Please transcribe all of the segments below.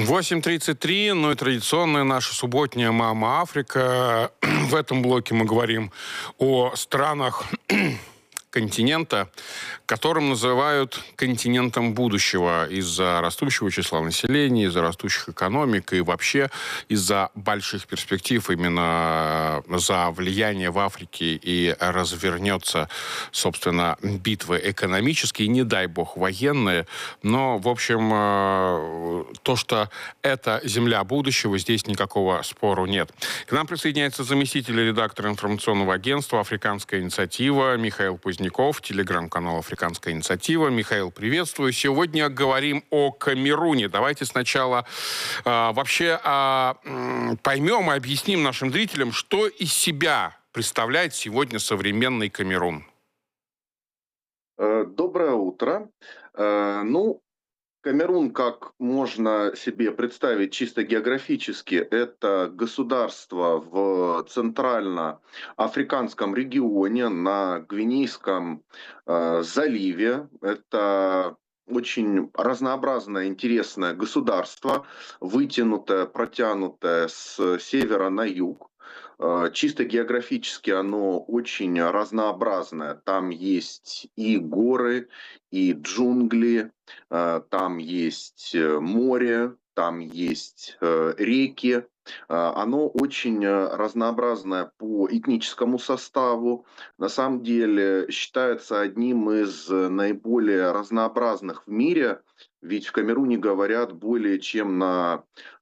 8:33, ну и традиционная наша субботняя «Мама Африка». В этом блоке мы говорим о странах континента, которым называют континентом будущего из-за растущего числа населения, из-за растущих экономик и вообще из-за больших перспектив именно за влияние в Африке и развернется, собственно, битвы экономические, не дай бог военные. Но, в общем, то, что это земля будущего, здесь никакого спору нет. К нам присоединяется заместитель редактора информационного агентства «Африканская инициатива» Михаил Поздняков, телеграм-канал «Африканская инициатива». Михаил, приветствую. Сегодня говорим о Камеруне. Давайте сначала вообще поймем и объясним нашим зрителям, что из себя представляет сегодня современный Камерун. Доброе утро. Камерун, как можно себе представить чисто географически, это государство в центрально-африканском регионе на Гвинейском заливе. Это очень разнообразное, интересное государство, вытянутое, протянутое с севера на юг. Чисто географически оно очень разнообразное. Там есть и горы, и джунгли, там есть море, там есть реки. Оно очень разнообразное по этническому составу. На самом деле считается одним из наиболее разнообразных в мире, ведь в Камеруне говорят более чем на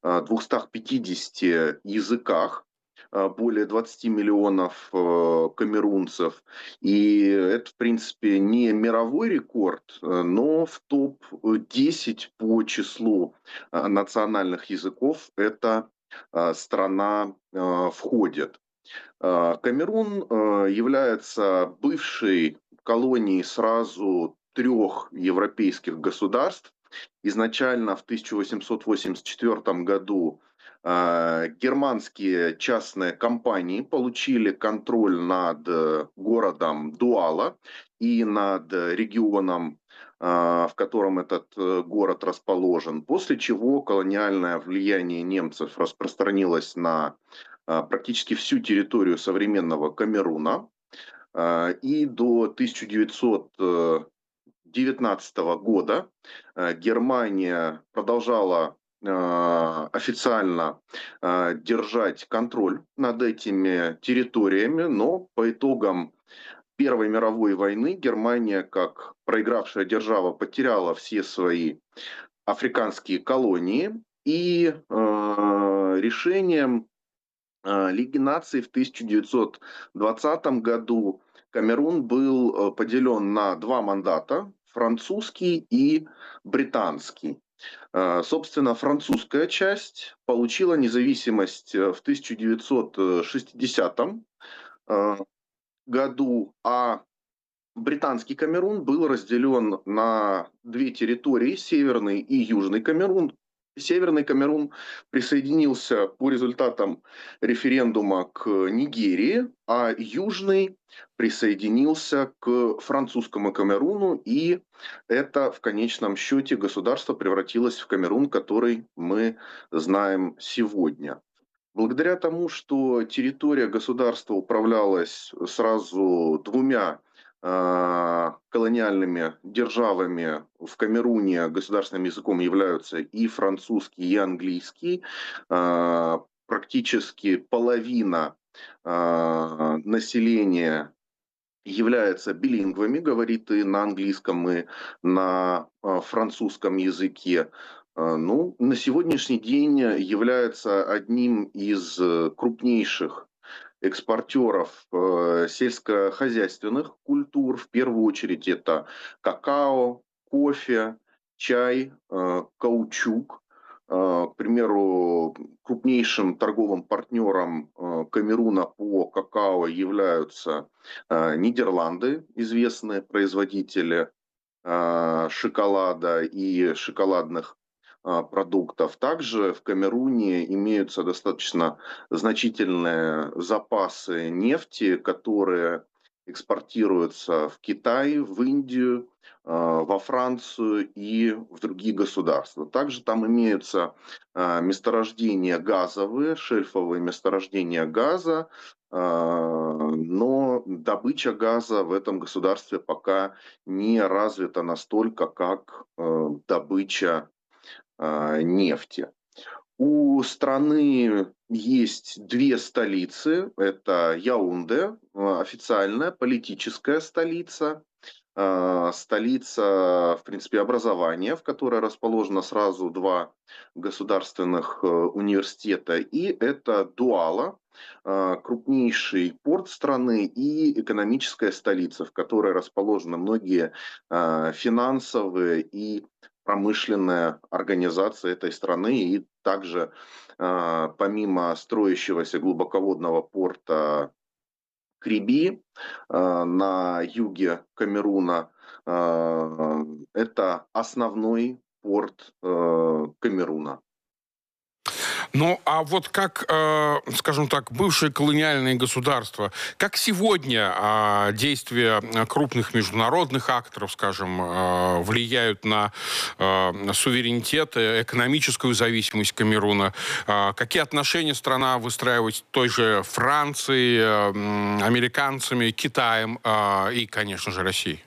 250 языках, более 20 миллионов камерунцев. И это, в принципе, не мировой рекорд, но в топ-10 по числу национальных языков эта страна входит. Камерун является бывшей колонией сразу трех европейских государств. Изначально в 1884 году германские частные компании получили контроль над городом Дуала и над регионом, в котором этот город расположен, после чего колониальное влияние немцев распространилось на практически всю территорию современного Камеруна. И до 1919 года Германия продолжала официально держать контроль над этими территориями, но по итогам Первой мировой войны Германия, как проигравшая держава, потеряла все свои африканские колонии, и решением Лиги наций в 1920 году Камерун был поделен на два мандата – французский и британский. Собственно, французская часть получила независимость в 1960 году, а британский Камерун был разделен на две территории – Северный и Южный Камерун. Северный Камерун присоединился по результатам референдума к Нигерии, а Южный присоединился к французскому Камеруну, и это в конечном счете государство превратилось в Камерун, который мы знаем сегодня. Благодаря тому, что территория государства управлялась сразу двумя колониальными державами, в Камеруне государственным языком являются и французский, и английский. Практически половина населения является билингвами, говорит и на английском, и на французском языке. На сегодняшний день является одним из крупнейших экспортеров сельскохозяйственных культур. В первую очередь это какао, кофе, чай, каучук. К примеру, крупнейшим торговым партнером Камеруна по какао являются Нидерланды, известные производители шоколада и шоколадных продуктов. Также в Камеруне имеются достаточно значительные запасы нефти, которые экспортируется в Китай, в Индию, во Францию и в другие государства. Также там имеются месторождения газовые, шельфовые месторождения газа, но добыча газа в этом государстве пока не развита настолько, как добыча нефти. У страны есть две столицы. Это Яунде, официальная политическая столица, столица, в принципе, образования, в которой расположено сразу два государственных университета. И это Дуала, крупнейший порт страны и экономическая столица, в которой расположены многие финансовые и промышленные организации этой страны. И также, помимо строящегося глубоководного порта Криби на юге Камеруна, это основной порт Камеруна. Ну, а вот как, скажем так, бывшие колониальные государства, как сегодня действия крупных международных акторов, скажем, влияют на суверенитет, экономическую зависимость Камеруна? Какие отношения страна выстраивает с той же Францией, американцами, Китаем и, конечно же, Россией?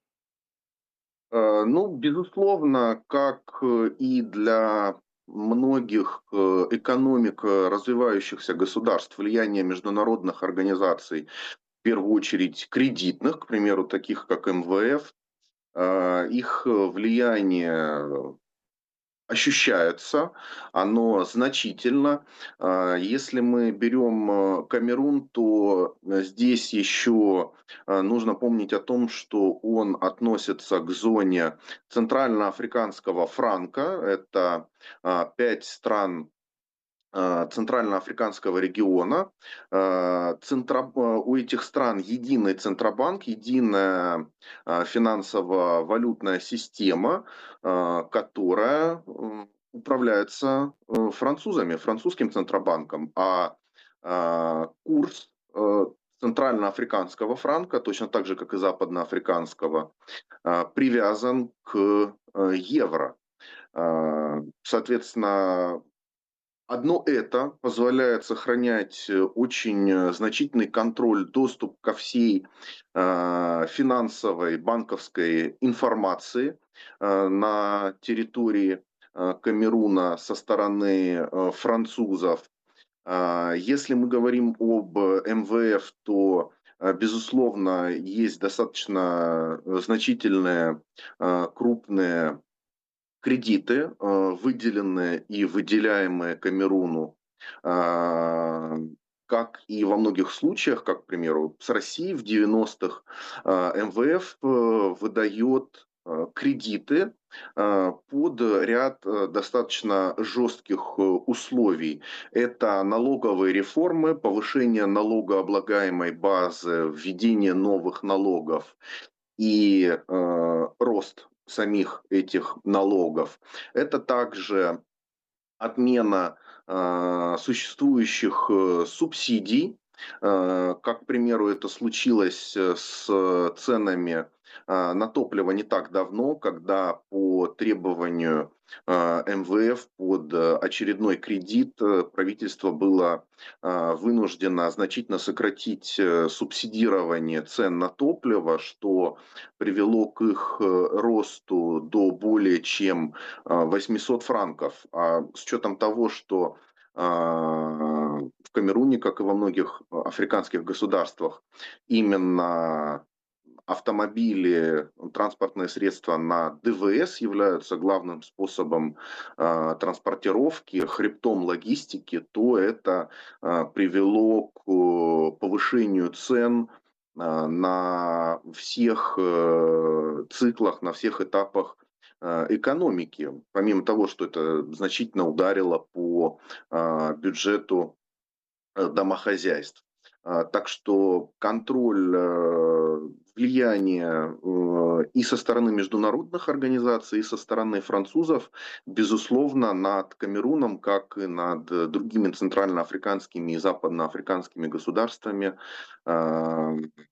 Ну, безусловно, как и для многих экономик развивающихся государств, влияние международных организаций, в первую очередь кредитных, к примеру, таких как МВФ, их влияние ощущается, оно значительно. Если мы берем Камерун, то здесь еще нужно помнить о том, что он относится к зоне центральноафриканского франка. Это 5 стран Центральноафриканского региона. У этих стран единый центробанк, единая финансово-валютная система, которая управляется французами, французским центробанком. Курс центральноафриканского франка, точно так же, как и западноафриканского, привязан к евро. Соответственно, одно это позволяет сохранять очень значительный контроль, доступ ко всей финансовой, банковской информации на территории Камеруна со стороны французов. Если мы говорим об МВФ, то, безусловно, есть достаточно значительные, крупные кредиты, выделенные и выделяемые Камеруну, а, как и во многих случаях, как, к примеру, с Россией в 90-х, МВФ выдает кредиты под ряд достаточно жестких условий. Это налоговые реформы, повышение налогооблагаемой базы, введение новых налогов и рост самих этих налогов. Это также отмена существующих субсидий, как, к примеру, это случилось с ценами на топливо не так давно, когда по требованию МВФ под очередной кредит правительство было вынуждено значительно сократить субсидирование цен на топливо, что привело к их росту до более чем 800 франков. А с учетом того, что в Камеруне, как и во многих африканских государствах, именно автомобили, транспортные средства на ДВС являются главным способом транспортировки, хребтом логистики, то это привело к повышению цен на всех циклах, на всех этапах экономики. Помимо того, что это значительно ударило по бюджету домохозяйств. Так что контроль влияния и со стороны международных организаций, и со стороны французов, безусловно, над Камеруном, как и над другими центральноафриканскими и западноафриканскими государствами,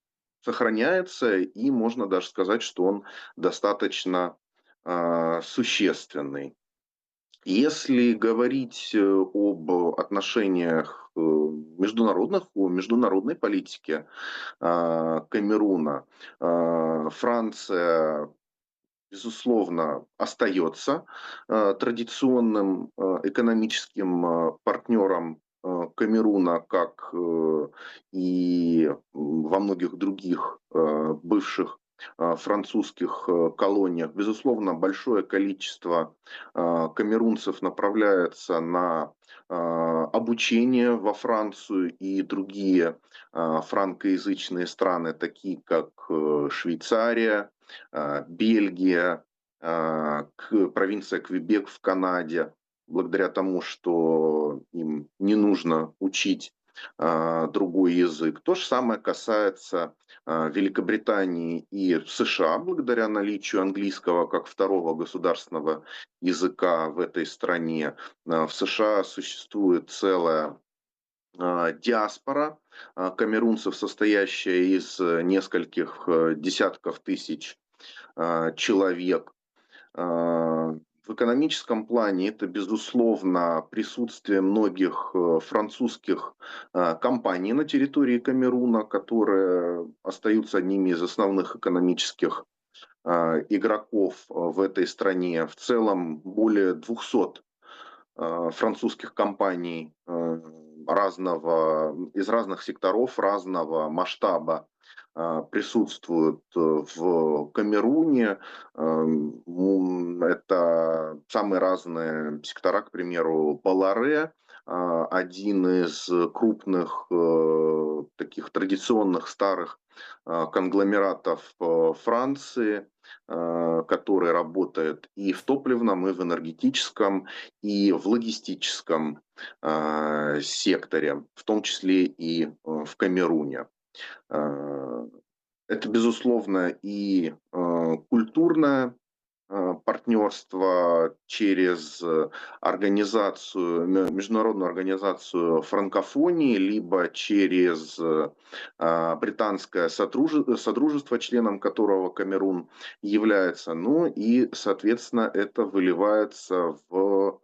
сохраняется, и можно даже сказать, что он достаточно существенный. Если говорить об отношениях международных, о международной политике Камеруна, Франция, безусловно, остается традиционным экономическим партнером Камеруна, как и во многих других бывших французских колониях. Безусловно, большое количество камерунцев направляется на обучение во Францию и другие франкоязычные страны, такие как Швейцария, Бельгия, провинция Квебек в Канаде, благодаря тому, что им не нужно учить другой язык. То же самое касается Великобритании и США, благодаря наличию английского как второго государственного языка в этой стране. В США существует целая диаспора камерунцев, состоящая из нескольких десятков тысяч человек. В экономическом плане это, безусловно, присутствие многих французских компаний на территории Камеруна, которые остаются одними из основных экономических игроков в этой стране. В целом более 200 французских компаний из разных секторов, разного масштаба присутствуют в Камеруне. Это самые разные сектора, к примеру, Баларе, один из крупных таких традиционных старых конгломератов Франции, который работает и в топливном, и в энергетическом, и в логистическом секторе, в том числе и в Камеруне. Это, безусловно, и культурное партнерство через международную организацию франкофонии, либо через британское содружество, членом которого Камерун является. Ну и, соответственно, это выливается в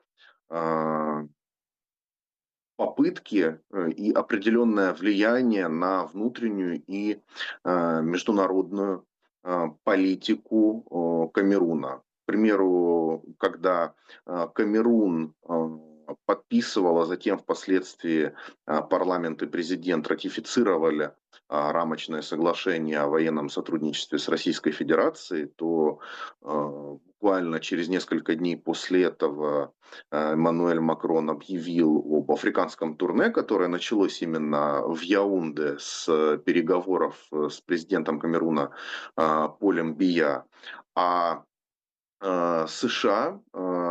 попытки и определенное влияние на внутреннюю и международную политику Камеруна. К примеру, когда Камерун подписывал, а затем впоследствии парламент и президент ратифицировали рамочное соглашение о военном сотрудничестве с Российской Федерацией, то буквально через несколько дней после этого Эммануэль Макрон объявил об африканском турне, которое началось именно в Яунде с переговоров с президентом Камеруна Полем Бия. А США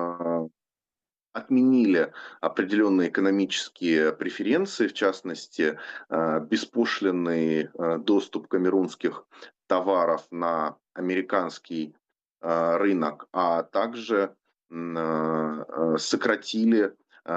отменили определенные экономические преференции, в частности, беспошлинный доступ камерунских товаров на американский рынок, а также сократили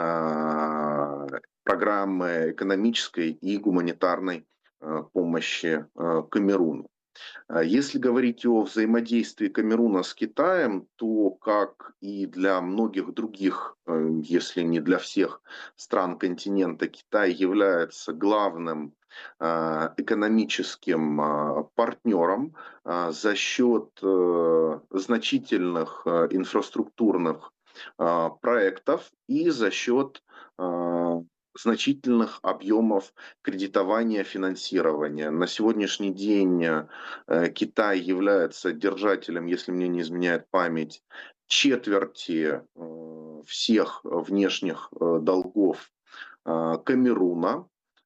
программы экономической и гуманитарной помощи Камеруну. Если говорить о взаимодействии Камеруна с Китаем, то, как и для многих других, если не для всех стран континента, Китай является главным экономическим партнером за счет значительных инфраструктурных проектов и за счет значительных объемов кредитования, финансирования. На сегодняшний день Китай является держателем, если мне не изменяет память, четверти всех внешних долгов Камеруна.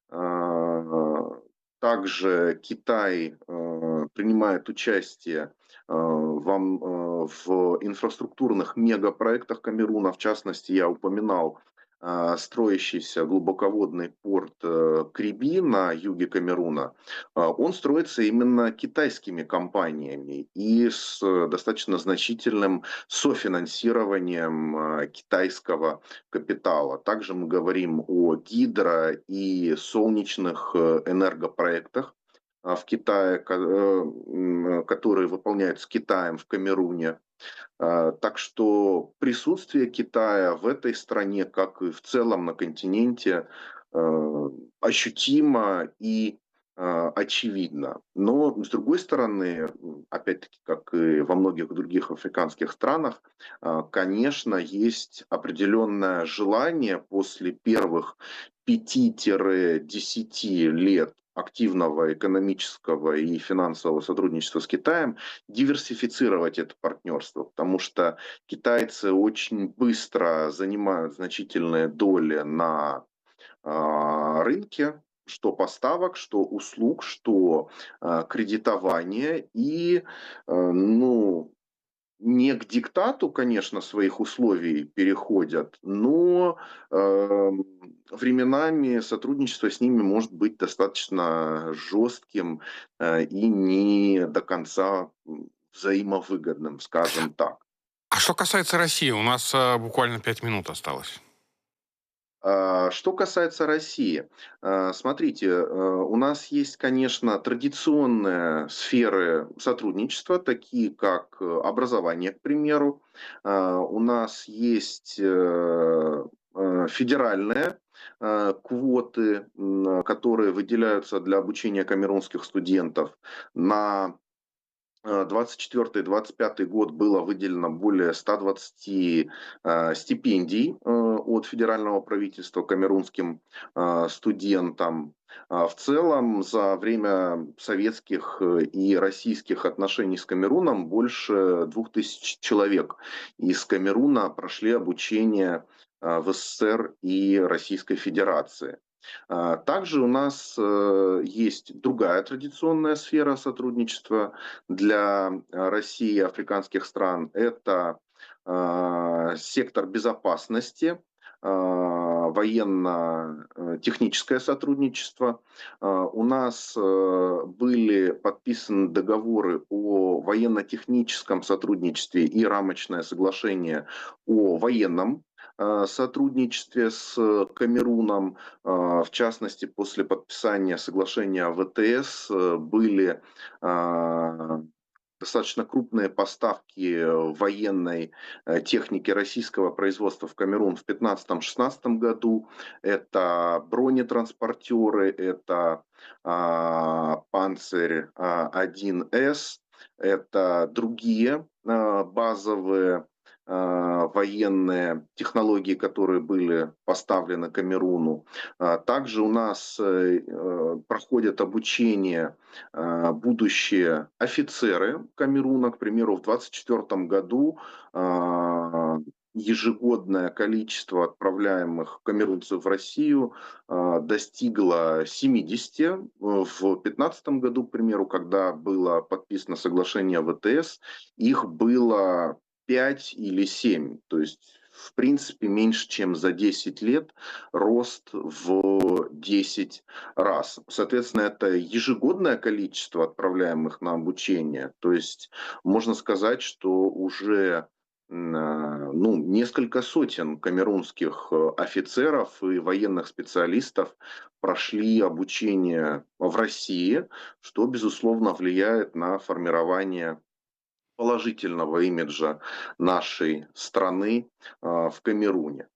Также Китай принимает участие в инфраструктурных мегапроектах Камеруна. В частности, я упоминал строящийся глубоководный порт Криби на юге Камеруна. Он строится именно китайскими компаниями и с достаточно значительным софинансированием китайского капитала. Также мы говорим о гидро- и солнечных энергопроектах, в Китае, которые выполняют с Китаем в Камеруне. Так что присутствие Китая в этой стране, как и в целом на континенте, ощутимо и очевидно. Но, с другой стороны, опять-таки, как и во многих других африканских странах, конечно, есть определенное желание после первых 5-10 лет активного экономического и финансового сотрудничества с Китаем диверсифицировать это партнерство, потому что китайцы очень быстро занимают значительные доли на рынке, что поставок, что услуг, что кредитования. И ну, не к диктату, конечно, своих условий переходят, но временами сотрудничество с ними может быть достаточно жестким и не до конца взаимовыгодным, скажем так. А что касается России, у нас буквально 5 минут осталось. Что касается России, смотрите, у нас есть, конечно, традиционные сферы сотрудничества, такие как образование, к примеру. У нас есть федеральные квоты, которые выделяются для обучения камерунских студентов. На 24-25 год было выделено более 120 стипендий от федерального правительства камерунским студентам. В целом, за время советских и российских отношений с Камеруном больше 2000 человек из Камеруна прошли обучение в СССР и Российской Федерации. Также у нас есть другая традиционная сфера сотрудничества для России и африканских стран. Это сектор безопасности, военно-техническое сотрудничество. У нас были подписаны договоры о военно-техническом сотрудничестве и рамочное соглашение о военном сотрудничестве с Камеруном. В частности, после подписания соглашения о ВТС были достаточно крупные поставки военной техники российского производства в Камерун в 2015-2016 году. Это бронетранспортеры, это Панцирь-1С, это другие базовые военные технологии, которые были поставлены Камеруну. Также у нас проходят обучение будущие офицеры Камеруна. К примеру, в 2024 году ежегодное количество отправляемых камерунцев в Россию достигло 70. В 2015 году, к примеру, когда было подписано соглашение ВТС, их было 5 или 7. То есть, в принципе, меньше, чем за 10 лет рост в 10 раз. Соответственно, это ежегодное количество отправляемых на обучение. То есть, можно сказать, что уже несколько сотен камерунских офицеров и военных специалистов прошли обучение в России, что, безусловно, влияет на формирование положительного имиджа нашей страны в Камеруне.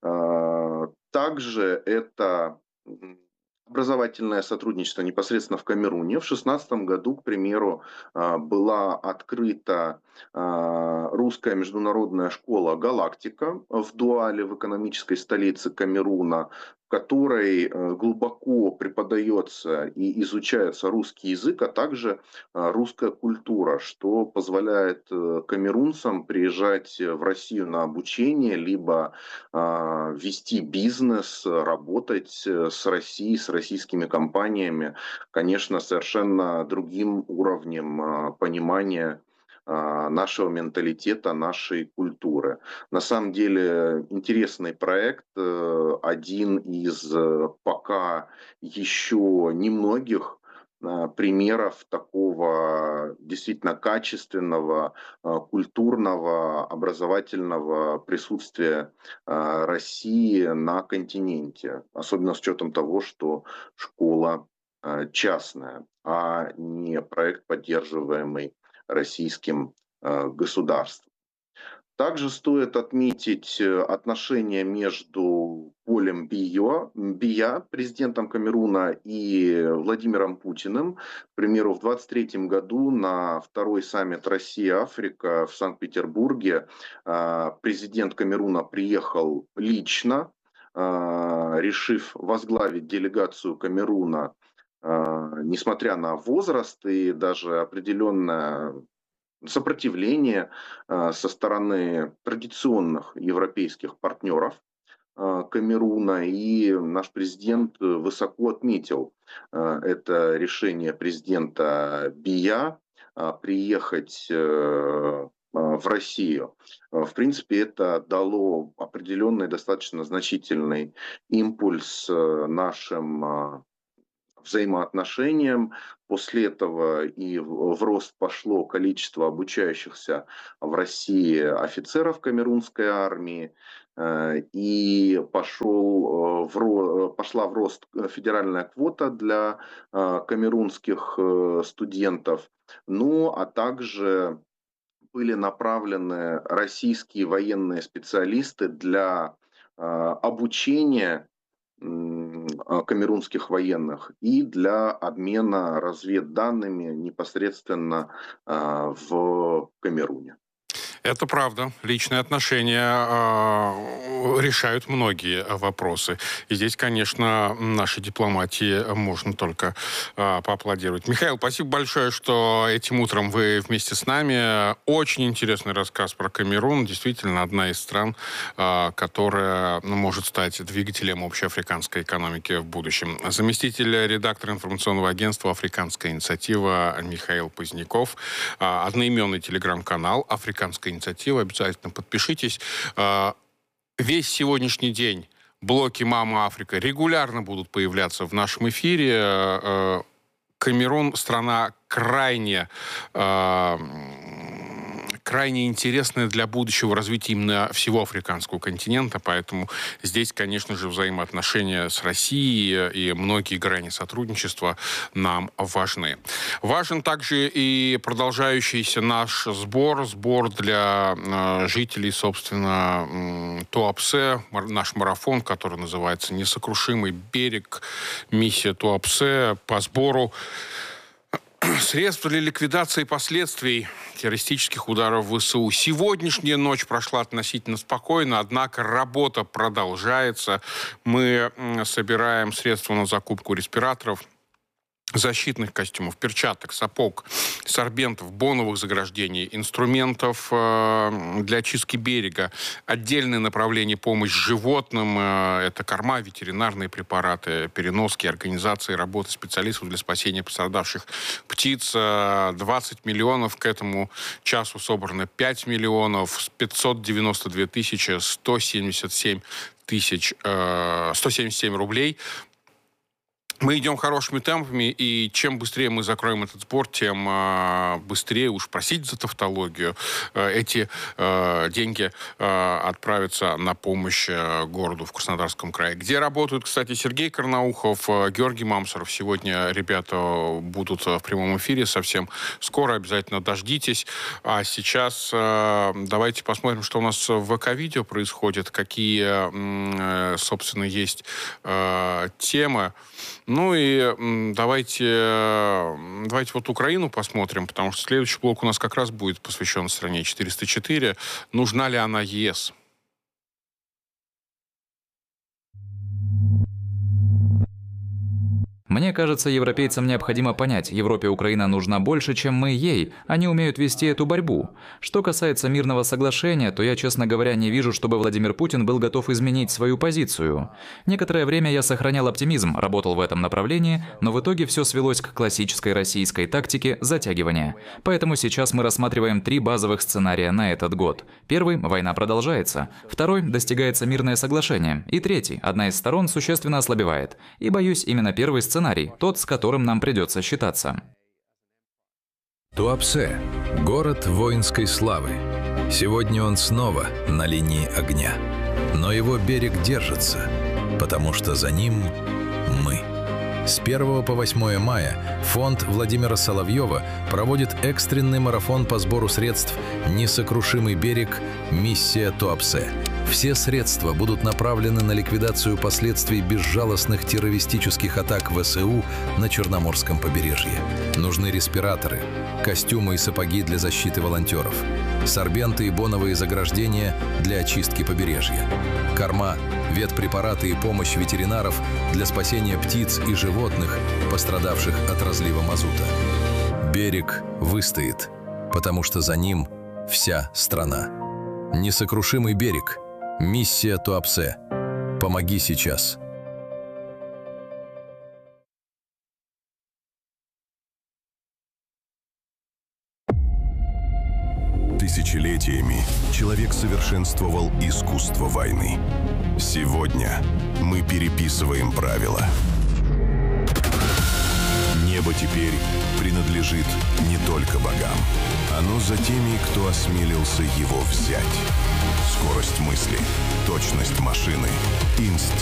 Также это образовательное сотрудничество непосредственно в Камеруне. В 2016 году, к примеру, была открыта русская международная школа «Галактика» в Дуале, в экономической столице Камеруна, в которой глубоко преподается и изучается русский язык, а также русская культура, что позволяет камерунцам приезжать в Россию на обучение, либо вести бизнес, работать с Россией, с российскими компаниями, конечно, совершенно другим уровнем понимания нашего менталитета, нашей культуры. На самом деле интересный проект, один из пока еще немногих примеров такого действительно качественного, культурного, образовательного присутствия России на континенте. Особенно с учетом того, что школа частная, а не проект, поддерживаемый российским государством. Также стоит отметить отношения между Полем Бия, президентом Камеруна, и Владимиром Путиным. К примеру, в 2023 году на второй саммит Россия-Африка в Санкт-Петербурге президент Камеруна приехал лично, решив возглавить делегацию Камеруна, несмотря на возраст и даже определенное сопротивление со стороны традиционных европейских партнеров Камеруна. И наш президент высоко отметил это решение президента Бия приехать в Россию. В принципе, это дало определенный, достаточно значительный импульс нашим взаимоотношениям. После этого и в рост пошло количество обучающихся в России офицеров камерунской армии, и пошла в рост федеральная квота для камерунских студентов. Ну, а также были направлены российские военные специалисты для обучения камерунских военных и для обмена разведданными непосредственно в Камеруне. Это правда. Личные отношения решают многие вопросы. И здесь, конечно, нашей дипломатии можно только поаплодировать. Михаил, спасибо большое, что этим утром вы вместе с нами. Очень интересный рассказ про Камерун. Действительно, одна из стран, которая может стать двигателем общеафриканской экономики в будущем. Заместитель редактора информационного агентства «Африканская инициатива» Михаил Поздняков. Одноименный телеграм-канал «Африканская инициатива». Обязательно подпишитесь. Весь сегодняшний день блоки «Мама Африка» регулярно будут появляться в нашем эфире. Камерун — страна крайне интересная для будущего развития именно всего африканского континента, поэтому здесь, конечно же, взаимоотношения с Россией и многие грани сотрудничества нам важны. Важен также и продолжающийся наш сбор для жителей, собственно, Туапсе, наш марафон, который называется «Несокрушимый берег», миссия Туапсе по сбору средств для ликвидации последствий террористических ударов ВСУ. Сегодняшняя ночь прошла относительно спокойно, однако работа продолжается. Мы собираем средства на закупку респираторов, защитных костюмов, перчаток, сапог, сорбентов, боновых заграждений, инструментов для очистки берега, отдельное направление помощь животным, это корма, ветеринарные препараты, переноски, организации работы специалистов для спасения пострадавших птиц. 20 миллионов, к этому часу собрано 5 миллионов, 592 тысячи 177 рублей. Мы идем хорошими темпами, и чем быстрее мы закроем этот сбор, тем быстрее, уж просить за тавтологию, эти деньги отправятся на помощь городу в Краснодарском крае. Где работают, кстати, Сергей Карнаухов, Георгий Мамсоров. Сегодня ребята будут в прямом эфире совсем скоро, обязательно дождитесь. А сейчас давайте посмотрим, что у нас в ВК-видео происходит, какие, собственно, есть темы. Ну и давайте вот Украину посмотрим, потому что следующий блок у нас как раз будет посвящен стране 404. Нужна ли она ЕС? Мне кажется, европейцам необходимо понять, Европе Украина нужна больше, чем мы ей. Они умеют вести эту борьбу. Что касается мирного соглашения, то я, честно говоря, не вижу, чтобы Владимир Путин был готов изменить свою позицию. Некоторое время я сохранял оптимизм, работал в этом направлении, но в итоге все свелось к классической российской тактике затягивания. Поэтому сейчас мы рассматриваем 3 базовых сценария на этот год. Первый – война продолжается. Второй – достигается мирное соглашение. И третий – одна из сторон существенно ослабевает. И боюсь, именно первый сценарий, тот, с которым нам придется считаться. Туапсе – город воинской славы. Сегодня он снова на линии огня. Но его берег держится, потому что за ним мы. С 1 по 8 мая фонд Владимира Соловьева проводит экстренный марафон по сбору средств «Несокрушимый берег. Миссия Туапсе». Все средства будут направлены на ликвидацию последствий безжалостных террористических атак ВСУ на Черноморском побережье. Нужны респираторы, костюмы и сапоги для защиты волонтеров, сорбенты и боновые заграждения для очистки побережья, корма, ветпрепараты и помощь ветеринаров для спасения птиц и животных, пострадавших от разлива мазута. Берег выстоит, потому что за ним вся страна. Несокрушимый берег. Миссия Туапсе. Помоги сейчас. Тысячелетиями человек совершенствовал искусство войны. Сегодня мы переписываем правила. Небо теперь принадлежит не только богам. Оно за теми, кто осмелился его взять. Скорость мысли, точность машины, инстинкт.